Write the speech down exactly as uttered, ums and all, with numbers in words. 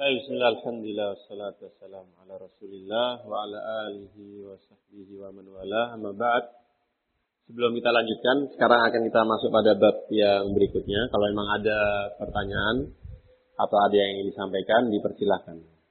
Baik, bismillah, alhamdulillah, wassalatu wassalamu ala rasulillah wa ala alihi wa sahbihi wa man wala, amma ba'd. Sebelum kita lanjutkan, sekarang akan kita masuk pada bab yang berikutnya. Kalau memang ada pertanyaan atau ada yang ingin disampaikan, dipersilahkan.